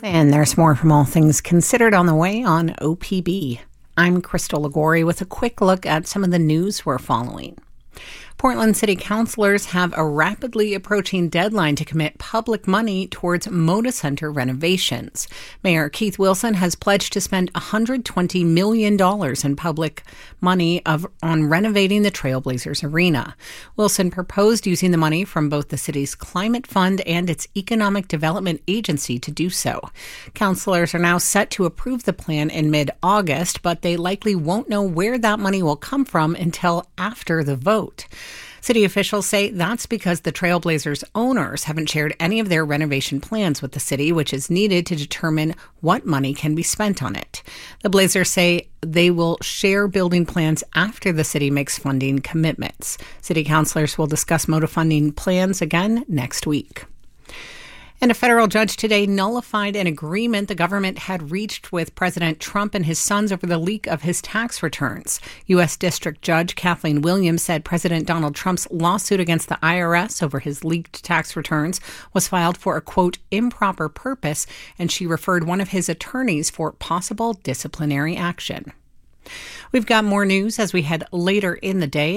And there's more from All Things Considered on the way on OPB. I'm Crystal Ligori with a quick look at some of the news we're following. Portland City Councilors have a rapidly approaching deadline to commit public money towards Moda Center renovations. Mayor Keith Wilson has pledged to spend $120 million in public money on renovating the Trailblazers Arena. Wilson proposed using the money from both the city's Climate Fund and its Economic Development Agency to do so. Councilors are now set to approve the plan in mid-August, but they likely won't know where that money will come from until after the vote. City officials say that's because the Trailblazers owners haven't shared any of their renovation plans with the city, which is needed to determine what money can be spent on it. The Blazers say they will share building plans after the city makes funding commitments. City councilors will discuss Moda funding plans again next week. And a federal judge today nullified an agreement the government had reached with President Trump and his sons over the leak of his tax returns. U.S. District Judge Kathleen Williams said President Donald Trump's lawsuit against the IRS over his leaked tax returns was filed for a, quote, improper purpose, and she referred one of his attorneys for possible disciplinary action. We've got more news as we head later in the day.